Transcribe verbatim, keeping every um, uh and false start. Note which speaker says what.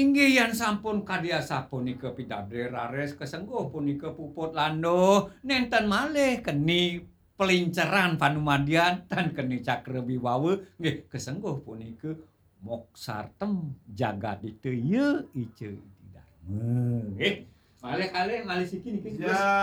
Speaker 1: Inggih yan sampun kadyasa punika pidabde rares kesengguh punika puput lando nenten malih keni pelinceran panumadian tan keni cakrewibawa nggih kesengguh punika moksartem jagadite ye ice iti darma. Nggih, malih kalih malih siki niki.
Speaker 2: Ya.